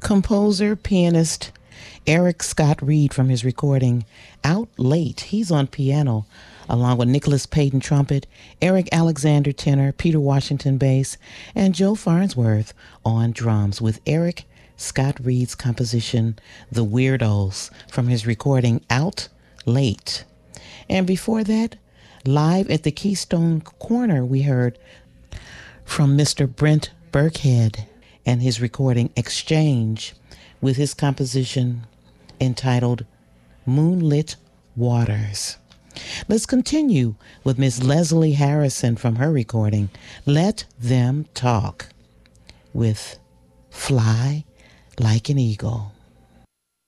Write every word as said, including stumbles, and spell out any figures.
Composer, pianist Eric Scott Reed from his recording Out Late. He's on piano, along with Nicholas Payton trumpet, Eric Alexander tenor, Peter Washington bass, and Joe Farnsworth on drums, with Eric Scott Reed's composition The Weirdos from his recording Out Late. And before that, live at the Keystone Corner, we heard from Mister Brent Burkhead and his recording Exchange, with his composition entitled Moonlit Waters. Let's continue with Miss Leslie Harrison from her recording Let Them Talk, with Fly Like an Eagle.